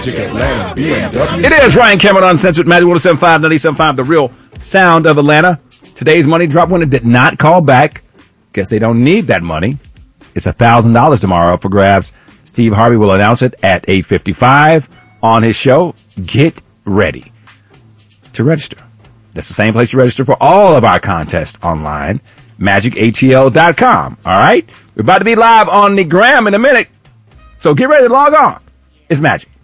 Atlanta, BMW. It is Ryan Cameron Uncensored, Magic 107.5, 97.5, the real sound of Atlanta. Today's money drop winner did not call back. Guess they don't need that money. It's $1,000 tomorrow up for grabs. Steve Harvey will announce it at 8:55 on his show. Get ready to register. That's the same place you register for all of our contests online, magicatl.com. All right? We're about to be live on the gram in a minute, so get ready to log on. It's Magic.